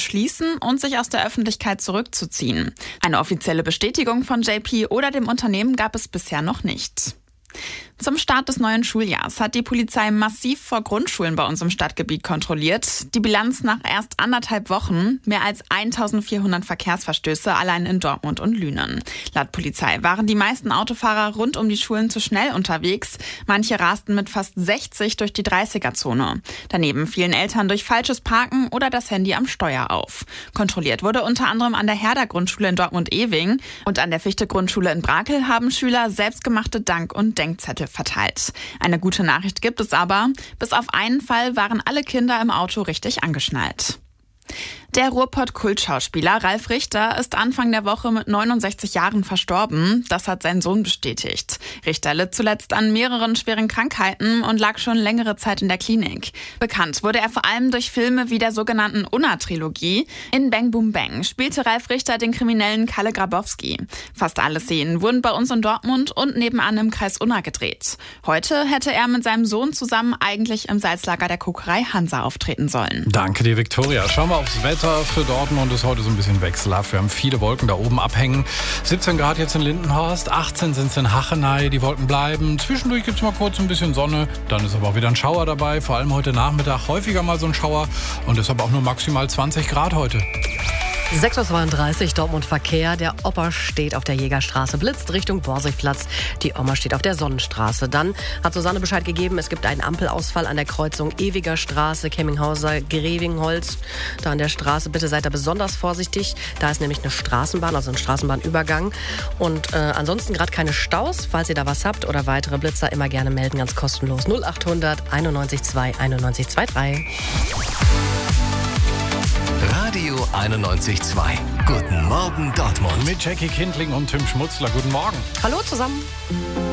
schließen und sich aus der Öffentlichkeit zurückzuziehen. Eine offizielle Bestätigung von JP oder dem Unternehmen gab es bisher noch nicht. Zum Start des neuen Schuljahrs hat die Polizei massiv vor Grundschulen bei uns im Stadtgebiet kontrolliert. Die Bilanz nach erst 1,5 Wochen: mehr als 1400 Verkehrsverstöße allein in Dortmund und Lünen. Laut Polizei waren die meisten Autofahrer rund um die Schulen zu schnell unterwegs. Manche rasten mit fast 60 durch die 30er-Zone. Daneben fielen Eltern durch falsches Parken oder das Handy am Steuer auf. Kontrolliert wurde unter anderem an der Herder-Grundschule in Dortmund-Ewing und an der Fichte-Grundschule in Brakel haben Schüler selbstgemachte Dank- und Denkzettel verteilt. Eine gute Nachricht gibt es aber: bis auf einen Fall waren alle Kinder im Auto richtig angeschnallt. Der Ruhrpott-Kultschauspieler Ralf Richter ist Anfang der Woche mit 69 Jahren verstorben. Das hat sein Sohn bestätigt. Richter litt zuletzt an mehreren schweren Krankheiten und lag schon längere Zeit in der Klinik. Bekannt wurde er vor allem durch Filme wie der sogenannten Unna-Trilogie. In Bang Boom Bang spielte Ralf Richter den Kriminellen Kalle Grabowski. Fast alle Szenen wurden bei uns in Dortmund und nebenan im Kreis Unna gedreht. Heute hätte er mit seinem Sohn zusammen eigentlich im Salzlager der Kokerei Hansa auftreten sollen. Danke dir, Viktoria. Schauen wir aufs Wetter für Dortmund. Ist heute so ein bisschen wechselhaft. Wir haben viele Wolken da oben abhängen. 17 Grad jetzt in Lindenhorst, 18 sind es in Hachenay. Die Wolken bleiben. Zwischendurch gibt es mal kurz ein bisschen Sonne. Dann ist aber auch wieder ein Schauer dabei. Vor allem heute Nachmittag häufiger mal so ein Schauer. Und deshalb auch nur maximal 20 Grad heute. 6:32 Uhr, Dortmund Verkehr. Der Opa steht auf der Jägerstraße, blitzt Richtung Borsigplatz. Die Oma steht auf der Sonnenstraße. Dann hat Susanne Bescheid gegeben, es gibt einen Ampelausfall an der Kreuzung Ewiger Straße, Kemminghauser, Grevingholz. Da an der Straße, bitte seid da besonders vorsichtig. Da ist nämlich eine Straßenbahn, also ein Straßenbahnübergang. Und ansonsten gerade keine Staus. Falls ihr da was habt oder weitere Blitzer, immer gerne melden, ganz kostenlos. 0800 91 2 91 23. Radio 91.2. Guten Morgen Dortmund. Mit Jackie Kindling und Tim Schmutzler. Guten Morgen. Hallo zusammen.